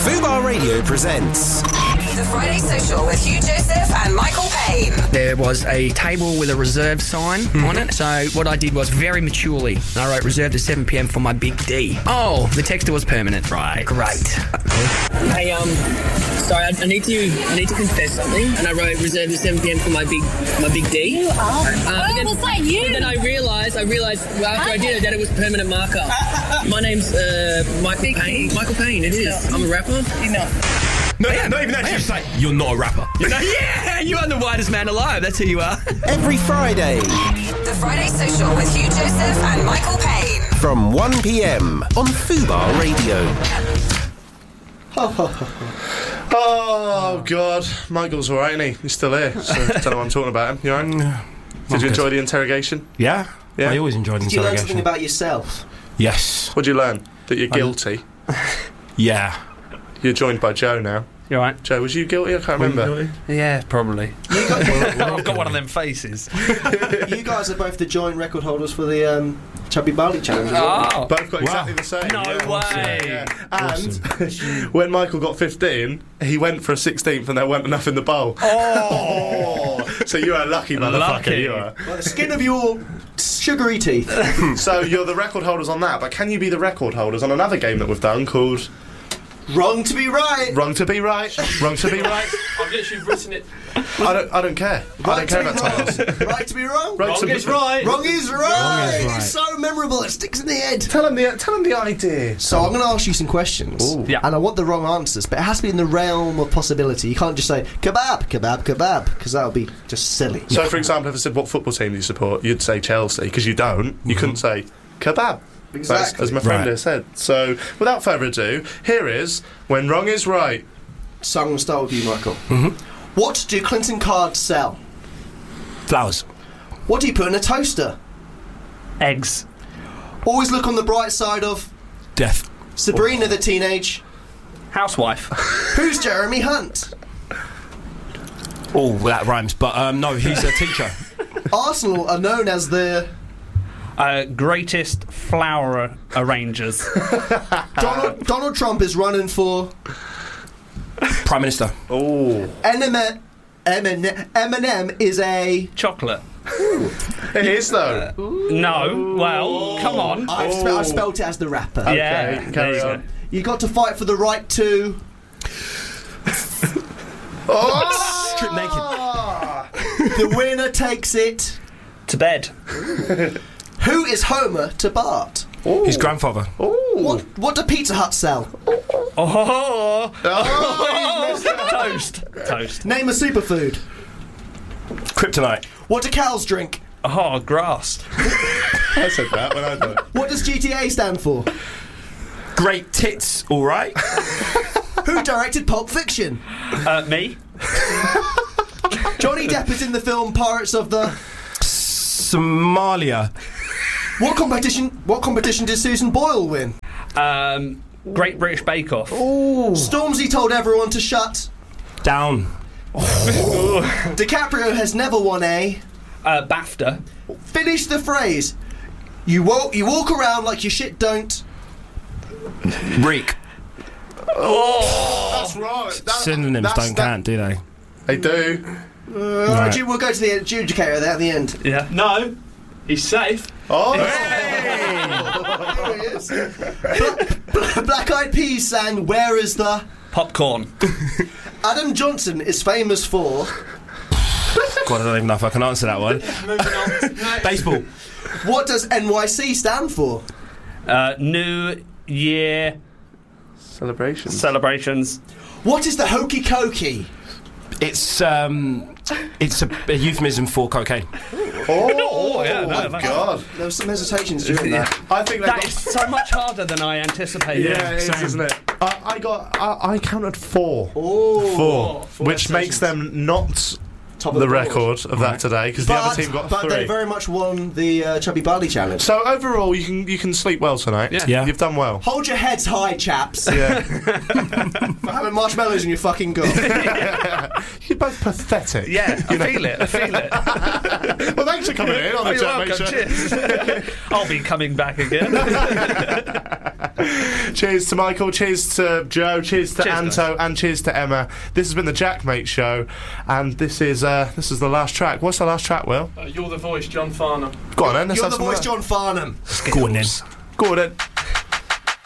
Fubar Radio presents The Friday Social with Hugh Joseph and Michael Payne. There was a table with a reserve sign on it. So what I did was very maturely, I wrote reserved at 7 p.m. for my big D. Oh, the texter was permanent. Right. Great. Hey, sorry, I need to confess something. And I wrote reserved at 7 p.m. for my big D. Was that you? Then I realised after I did it that it was permanent marker. My name's Michael Payne. Michael Payne, it is. I'm a rapper. You're not. No, not even that. Just like, you're not a rapper. Yeah, you are the whitest man alive. That's who you are. every Friday The Friday Social with Hugh Joseph and Michael Payne. from 1 p.m. on Fubar Radio. Oh, God. Michael's all right, isn't he? He's still here. So don't know what I'm talking about him. You all right? Did you enjoy the interrogation? Yeah? Yeah. I always enjoyed Did you learn something interrogation. about yourself? Yes. What did you learn? That you're guilty. Yeah. You're joined by Joe now. You alright? Joe, was you guilty? I can't remember. Yeah, probably. You guys, I've got one of them faces. you guys are both the joint record holders for the Chubby Barley Challenge. as well. Oh, Both got exactly the same. no way. And when Michael got 15, he went for a 16th and there weren't enough in the bowl. Oh! So you are a lucky motherfucker, Lucky. you are. By the skin of your sugary teeth. So you're the record holders on that, but can you be the record holders on another game that we've done called Wrong to be right. Wrong to be right, Wrong to be right? I've literally written it. I don't care. I don't care about titles. Right to be wrong. Right to be right. Wrong is right. right. It's so memorable. It sticks in the head. Tell him the idea. So I'm going to ask you some questions. Ooh. Yeah. And I want the wrong answers, but it has to be in the realm of possibility. You can't just say kebab, kebab, kebab, because that would be just silly. So, for example, if I said what football team do you support, you'd say Chelsea because you don't. You couldn't say kebab. Exactly. As my friend Right. has said. So, without further ado, here is When Wrong Is Right. So I'm going to start with you, Michael. Mm-hmm. What do Clinton cards sell? Flowers. What do you put in a toaster? Eggs. Always look on the bright side of Death. Sabrina the Teenage. Housewife. Who's Jeremy Hunt? Oh, that rhymes. But no, he's a teacher. Arsenal are known as the Greatest flower arrangers. Donald Trump is running for Prime Minister. Oh. Eminem is a. Chocolate. It is, though. No. Well, come on. I spelt it as the rapper. Yeah. Okay, there carry you on. go. You got to fight for the right to. Strip naked. The winner takes it. To bed. Who is Homer to Bart? His grandfather. What do Pizza Hut sell? Oh. Toast. Name a superfood. Kryptonite. What do cows drink? Oh, grass. I said that when I did it. What does GTA stand for? Great tits, alright? Who directed Pulp Fiction? Me. Johnny Depp is in the film Pirates of the. Somalia. What competition did Susan Boyle win? Great British Bake Off. Stormzy told everyone to shut. Down. DiCaprio has never won a. BAFTA. Finish the phrase. You walk around like your shit don't. Reek. That's right. Synonyms don't count, do they? They do. Right. We'll go to the adjudicator there at the end. Yeah. No. He's safe. Oh. There he is. Black Eyed Peas sang "Where Is the." Popcorn. Adam Johnson is famous for. God, I don't even know if I can answer that one. Moving on. Baseball. What does NYC stand for? New Year celebrations. What is the hokey cokey? It's a euphemism for cocaine. Oh, yeah, no, my God. There was some hesitations during that. I think That is so much harder than I anticipated. Yeah, it is, isn't it? I counted 4. Oh, Four, which makes them not top of the board. record of that today because the other team got But 3. they very much won the Chubby Barley Challenge. So overall, you can sleep well tonight. Yeah. You've done well. Hold your heads high, chaps. Yeah. For having marshmallows in your fucking gob. You're both pathetic. Yeah, I feel it. Well, thanks for coming in on the You're Jack Mate welcome. Show. Cheers. I'll be coming back again. Cheers to Michael, cheers to Joe, cheers to Cheers, Anto, and cheers to Emma. This has been the Jack Mate Show, and this is the last track. What's the last track, Will? You're the voice, John Farnham. Go on then. Let's You're have the some voice, of John Farnham. Go on then. that. Go on then.